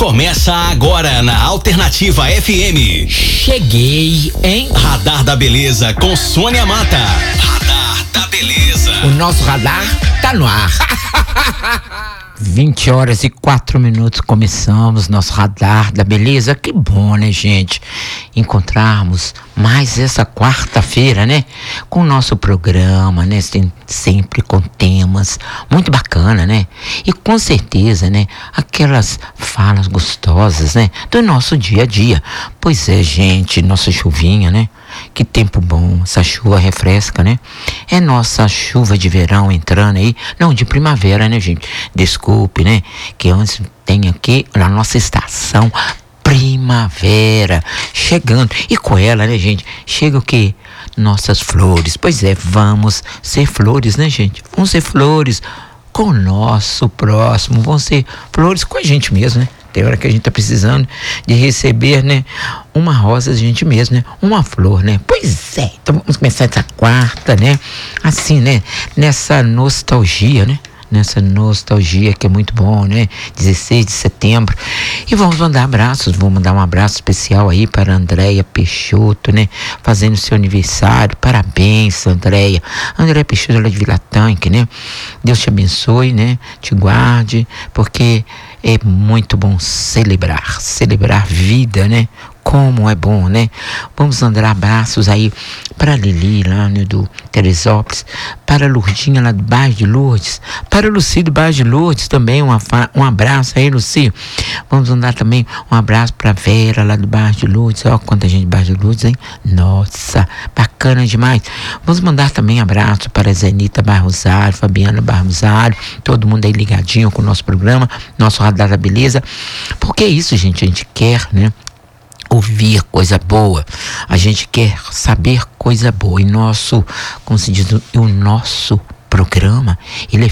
Começa agora na Alternativa FM. Cheguei, hein? Radar da Beleza com Sônia Mata. Radar da Beleza. O nosso radar tá no ar. 20h04, começamos nosso Radar da Beleza. Que bom, né, gente? Encontrarmos mais essa quarta-feira, né? Com o nosso programa, né? Sempre com temas muito bacana, né? E com certeza, né? Aquelas falas gostosas, né? Do nosso dia a dia. Pois é, gente, nossa chuvinha, né? Que tempo bom, essa chuva refresca, né? É nossa chuva de verão entrando aí, não, de primavera, né, gente? Desculpe, né? Que antes tem aqui na nossa estação primavera chegando. E com ela, né, gente? Chega o quê? Nossas flores. Pois é, vamos ser flores, né, gente? Vamos ser flores com o nosso próximo. Vão ser flores com a gente mesmo, né? Tem hora que a gente tá precisando de receber, né? Uma rosa a gente mesmo, né? Uma flor, né? Pois é, então vamos começar essa quarta, né? Assim, né? Nessa nostalgia, né? Nessa nostalgia que é muito bom, né? 16 de setembro. E vamos mandar abraços, vou mandar um abraço especial aí para a Andréia Peixoto, né? Fazendo seu aniversário. Parabéns, Andréia. Andréia Peixoto, ela é de Vila Tanque, né? Deus te abençoe, né? Te guarde, porque é muito bom celebrar vida, né? Como é bom, né? Vamos mandar abraços aí para Lili, lá no do Teresópolis, para Lurdinha, lá do bairro de Lourdes, para Luci do bairro de Lourdes também, um abraço aí, Luci. Vamos mandar também um abraço para Vera, lá do bairro de Lourdes. Ó, quanta gente do bairro de Lourdes, hein? Nossa, bacana demais. Vamos mandar também abraço para Zenita Barrosário, Fabiana Barrosário, todo mundo aí ligadinho com o nosso programa, nosso Radar da Beleza. Porque é isso, gente, a gente quer, né? Ouvir coisa boa, a gente quer saber coisa boa, e nosso, como se diz, o nosso programa, ele é